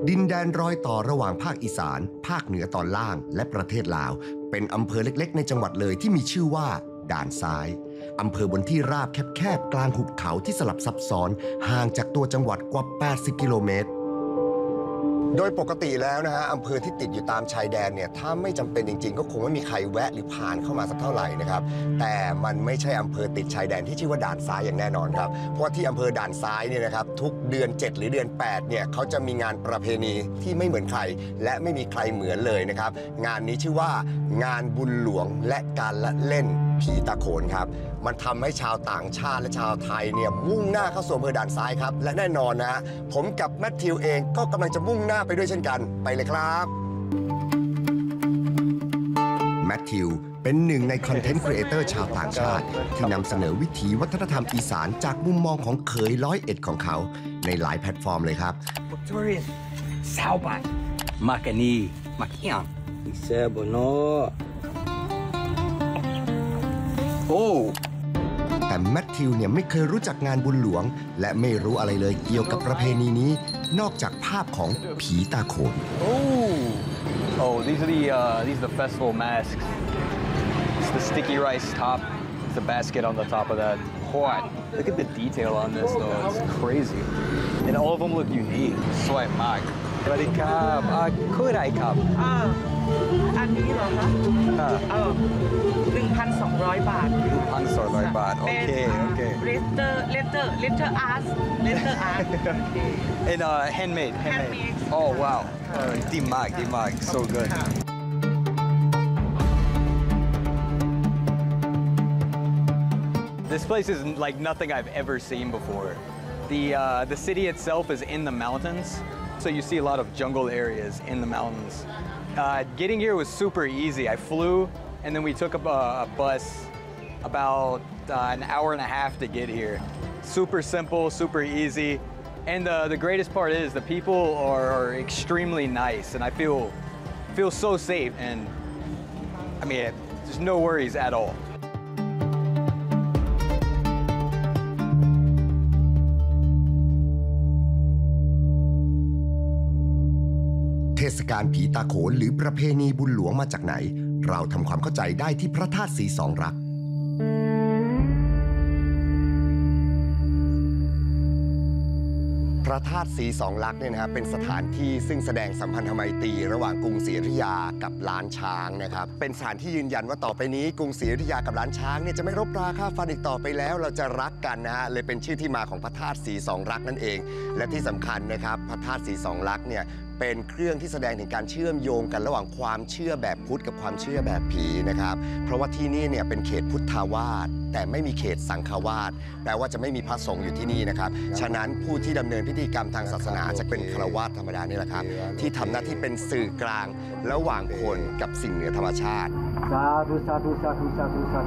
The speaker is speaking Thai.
ดินแดนรอยต่อระหว่างภาคอีสานภาคเหนือตอนล่างและประเทศลาวเป็นอำเภอเล็กๆในจังหวัดเลยที่มีชื่อว่าด่านซ้ายอำเภอบนที่ราบแคบๆกลางหุบเขาที่สลับซับซ้อนห่างจากตัวจังหวัดกว่า 80 กิโลเมตรโดยปกติแล้วนะฮะอำเภอที่ติดอยู่ตามชายแดนเนี่ยถ้าไม่จำเป็นจริงๆก็คงไม่มีใครแวะหรือผ่านเข้ามาสักเท่าไหร่นะครับแต่มันไม่ใช่อำเภอติดชายแดนที่ชื่อว่าด่านซ้ายอย่างแน่นอนครับเพราะว่าที่อำเภอด่านซ้ายเนี่ยนะครับทุกเดือน7หรือเดือน8เนี่ยเขาจะมีงานประเพณีที่ไม่เหมือนใครและไม่มีใครเหมือนเลยนะครับงานนี้ชื่อว่างานบุญหลวงและการละเล่นผีตาโขนครับมันทำให้ชาวต่างชาติและชาวไทยเนี่ยมุ่งหน้าเข้าสู่อำเภอด่านซ้ายครับและแน่นอนนะผมกับแมทธิวเองก็กำลังจะมุ่งหน้าไปด้วยเช่นกันไปเลยครับแมทธิวเป็นหนึ่งในคอนเทนต์ครีเอเตอร์ชาวต่างชาติที่นำเสนอวิถีวัฒนธรรมอีสานจากมุมมองของเขย101ของเขาในหลายแพลตฟอร์มเลยครับซาวบันมากันนีมาเกียงอิเซโบโนโอ้แต่แมทธิวเนี่ยไม่เคยรู้จักงานบุญหลวงและไม่รู้อะไรเลยเกี่ยวกับประเพณีนี้นอกจากภาพของผีตาโขน these are the festival masks. It's the sticky rice top. It's the basket on the top of that. What? Look at the detail on this though. It's crazy. And all of them look unique. สวยมากสวัสดีครับคืออะไรครับอันนี้เหรอคะ1,200 บาท 1,200 บาทโอเค letter art and handmade oh wow ดีมาก so good This place is like nothing I've ever seen before. The city itself is in the mountains, so you see a lot of jungle areas in the mountains. Getting here was super easy. I flew, and then we took a bus about an hour and a half to get here. Super simple, super easy, and the greatest part is the people are extremely nice, and I feel so safe. And I mean, there's no worries at all. เทศกาลผีตาโขนหรือประเพณีบุญหลวงมาจากไหนเราทำความเข้าใจได้ที่พระธาตุศรีสองรักพระธาตุศรีสองลักษณ์เนี่ยนะครับเป็นสถานที่ซึ่งแสดงสัมพันธไมตรีระหว่างกรุงศรีอยุธยากับล้านช้างนะครับเป็นสถานที่ยืนยันว่าต่อไปนี้กรุงศรีอยุธยากับล้านช้างเนี่ยจะไม่รบราฆ่าฟันอีกต่อไปแล้วเราจะรักกันนะฮะเลยเป็นชื่อที่มาของพระธาตุศรีสองลักษณ์นั่นเองและที่สำคัญนะครับพระธาตุศรีสองลักษณ์เนี่ยเป็นเครื่องที่แสดงถึงการเชื่อมโยงกันระหว่างความเชื่อแบบพุทธกับความเชื่อแบบผีนะครับเพราะว่าที่นี่เนี่ยเป็นเขตพุทธาวาสแต่ไม่มีเขตสังฆวาสแปลว่าจะไม่มีพระสงฆ์อยู่ที่นี่นะครับฉะนั้นผู้ที่ดำเนินพิธีกรรมทางศาสนาจะเป็นฆราวาสธรรมดานี่แหละครับที่ทำหน้าที่เป็นสื่อกลางระหว่างคนกับสิ่งเหนือธรรมชาติ